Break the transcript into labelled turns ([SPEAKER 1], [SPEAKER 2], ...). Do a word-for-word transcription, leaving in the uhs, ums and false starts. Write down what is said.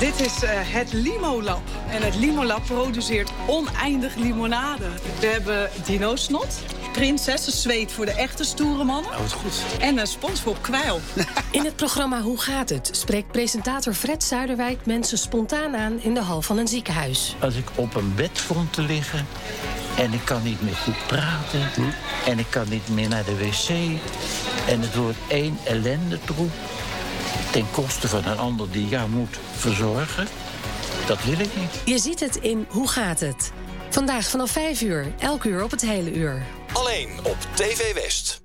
[SPEAKER 1] Dit is uh, het Limolab. En het Limolab produceert oneindig limonade. We hebben dino-snot, prinsessenzweet voor de echte stoere mannen.
[SPEAKER 2] Oh, wat goed.
[SPEAKER 1] En een SpongeBob kwijl.
[SPEAKER 3] In het programma Hoe gaat het? Spreekt presentator Fred Zuiderwijk mensen spontaan aan in de hal van een ziekenhuis.
[SPEAKER 4] Als ik op een bed kom te liggen en ik kan niet meer goed praten... Hm? en ik kan niet meer naar de wc en het wordt één ellendetroep... ten koste van een ander die jou moet verzorgen, dat wil ik niet.
[SPEAKER 3] Je ziet het in Hoe gaat het? Vandaag vanaf vijf uur, elk uur op het hele uur.
[SPEAKER 5] Alleen op T V West.